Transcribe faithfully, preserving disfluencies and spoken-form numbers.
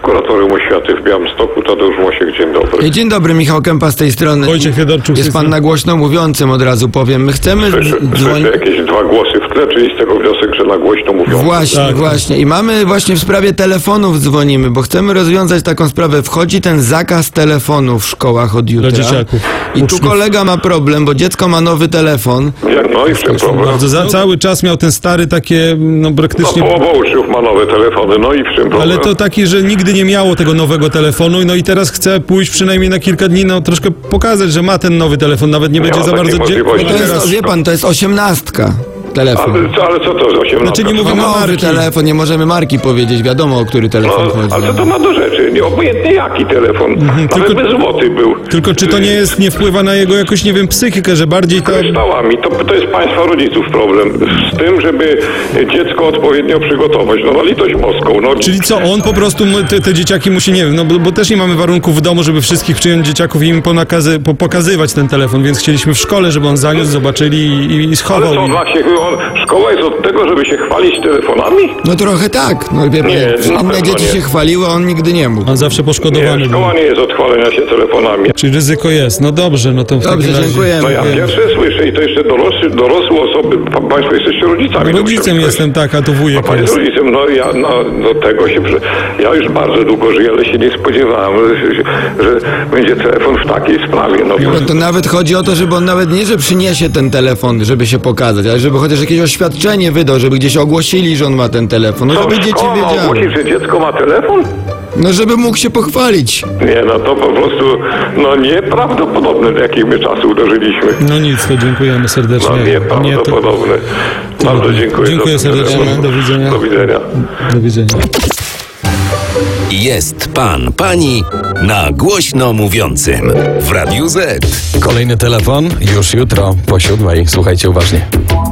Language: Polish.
Kuratorium Oświaty w Białymstoku, Tadeusz Mosiek, dzień dobry. Dzień dobry, Michał Kępa z tej strony. Wojciech Fiedorczuk. Jest pan na głośno mówiącym, od razu powiem. My chcemy... Słyszę, słyszę jakieś dwa głosy w tle, czyli z tego wniosek, że na głośno mówią. Właśnie, Tak. właśnie. I mamy właśnie w sprawie telefonów dzwonimy, bo chcemy rozwiązać taką sprawę. Wchodzi ten zakaz telefonów w szkołach od jutra. Dla dzieciaków. I tu Uczniów. kolega ma problem, bo dziecko ma nowy telefon. Jak, no i w czym problem? Bardzo za, cały czas miał ten stary takie, no No praktycznie... połowa uczniów ma nowe telefony, no i w czym problem? Ale to taki, że nigdy nie miało tego nowego telefonu, no i teraz chce pójść przynajmniej na kilka dni, no troszkę pokazać, że ma ten nowy telefon, nawet nie będzie ma za takiej bardzo... możliwości. To jest, Teraz- wie pan, to jest osiemnastka telefon. Ale, co- ale co to z osiemnastka? Znaczy nie mówię To na nowy marki. telefon, nie możemy marki powiedzieć, wiadomo, o który telefon No, chodzi. ale co to ma do rzeczy? Nie, obojętnie jaki telefon. Nawet tylko- bez złoty był. Tylko czy to nie jest, nie wpływa na jego jakoś, nie wiem, psychikę, że bardziej to... Kryształami. To, to jest państwa rodziców problem. Z tym, żeby dziecko odpowiednio przygotować. No na litość boską. No, Czyli co, on po prostu, mu- te, te dzieciaki musi, nie wiem, no bo, bo też nie mamy warunków w domu, żeby wszystkich przyjąć dzieciaków i im ponakazy, po, pokazywać ten telefon, więc chcieliśmy w szkole, żeby on zaniósł, zobaczyli i, i, i ale schował. co, I... ma się, on, szkoła jest od tego, żeby się chwalić telefonami? No trochę tak. No, wie pan, Nie, jak na inne pewno dzieci nie. się chwaliły, a on nigdy nie mógł. On zawsze poszkodowany Nie, był. szkoła nie jest od chwalenia się telefonami. Czyli ryzyko jest. No dobrze, no to w Dobrze, takim razie... dziękujemy. No ja pierwsze słyszę i to jeszcze dorosły, dorosłe osoby. Pa, państwo jesteście rodzicami. to Rodzicem musiał- jestem, tak, a to A wujek pan jest jest. rodzicem, no ja no, do tego się... Przy... Ja już bardzo długo żyję, ale się nie spodziewałem, że, że będzie telefon w takiej sprawie. No, No to nawet chodzi o to, żeby on nawet nie, że przyniesie ten telefon, żeby się pokazać, ale żeby chociaż jakieś oświadczenie wydał, żeby gdzieś ogłosili, że on ma ten telefon. No Co, żeby dzieci szkoła ma wiedziały. ogłosić, że dziecko ma telefon? No żeby mógł się pochwalić. Nie, no to po prostu no nieprawdopodobne, do jakich my czasów dożyliśmy. No nic, to dziękujemy serdecznie. No nieprawdopodobne. Bardzo dziękuję. Dziękuję za ten serdecznie. telefon. Do widzenia. Do widzenia. Do widzenia. Jest pan, pani na głośno mówiącym w Radiu Z. Kolejny telefon już jutro po siódmej. Słuchajcie uważnie.